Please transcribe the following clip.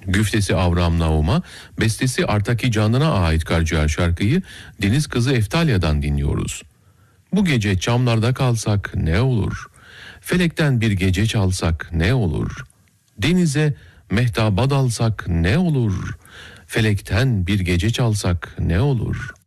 Güftesi Avram Naum'a, bestesi Artaki Canan'a ait Karciğer şarkıyı Deniz Kızı Eftalya'dan dinliyoruz. Bu gece çamlarda kalsak ne olur? Felekten bir gece çalsak ne olur? Denize mehtaba dalsak ne olur? Felekten bir gece çalsak ne olur?